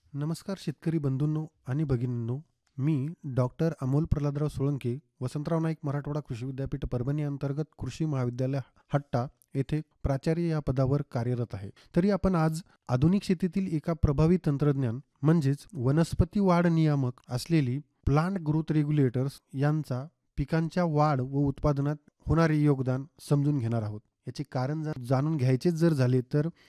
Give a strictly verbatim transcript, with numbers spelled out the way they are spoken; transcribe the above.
नमस्कार शेतकरी बंधूंनो आणि भगिनींनो. मी डॉक्टर अमोल प्रल्हादराव सोळंके, वसंतराव नाईक मराठवाडा कृषी विद्यापीठ परभणी अंतर्गत कृषी महाविद्यालय हट्टा येथे प्राचार्य या पदावर कार्यरत आहे. तरी आपण आज आधुनिक शेतीतील एका प्रभावी तंत्रज्ञान म्हणजेच वनस्पती वाढ नियामक असलेली प्लांट ग्रोथ रेग्युलेटर्स यांचा पिकांच्या वाढ व उत्पादनात होणारे योगदान समजून घेणार आहोत. याचे कारण जर जाणून घ्यायचेच जर झाले तर